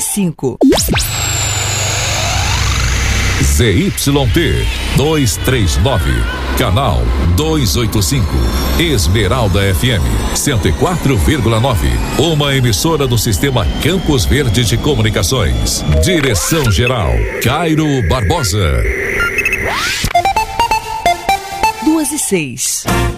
225. ZYT 239, canal 285, Esmeralda FM 104,9, uma emissora do sistema Campos Verde de Comunicações. Direção geral Cairo Barbosa. 2:06.